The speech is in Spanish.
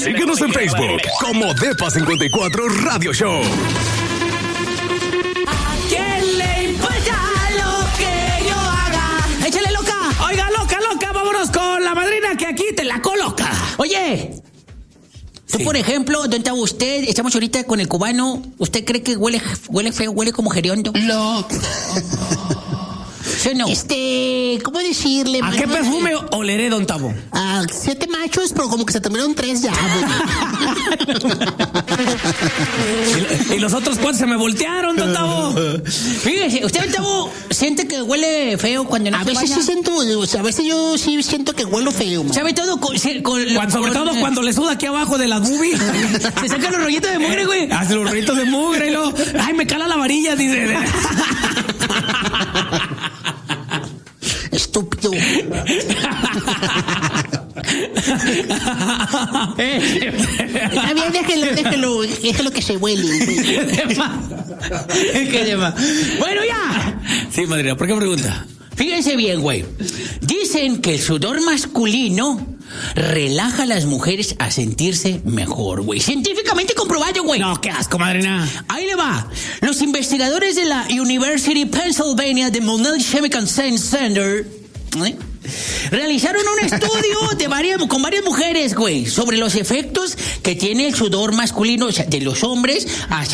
Síguenos en Facebook como Depa54 Radio Show. ¿A quién le importa lo que yo haga? ¡Échale, loca! Oiga, loca, vámonos con la madrina que aquí te la coloca. Oye, tú, Sí. por ejemplo, ¿dónde está usted? Estamos ahorita con el cubano. ¿Usted cree que huele feo, huele como geriondo? Loco. ¿Sí o no? ¿Cómo decirle? ¿A qué perfume oleré, don Tabo? A 7 machos, pero como que se terminaron 3 ya. Y los otros 4 se me voltearon, don Tabo. Fíjese, ¿usted, don Tabo, siente que huele feo cuando no A se veces baña? sí siento, o sea, a veces yo sí siento que huelo feo, man. ¿Sabe todo? Sobre todo cuando le suda aquí abajo de la boobies. Se sacan los rollitos de mugre, güey. Hace los rollitos de mugre y luego, ay, me cala la varilla, dice. Estúpido. Está bien, déjelo que se huele. Bueno, ya. Sí, madrina, ¿por qué pregunta? Fíjense bien, güey. Dicen que el sudor masculino relaja a las mujeres a sentirse mejor, güey. Científicamente comprobado, güey. No, qué asco, madrina. Ahí le va. Los investigadores de la University of Pennsylvania de Monell Chemical Science Center realizaron un estudio con varias mujeres, güey, sobre los efectos que tiene el sudor masculino, o sea, de los hombres hacia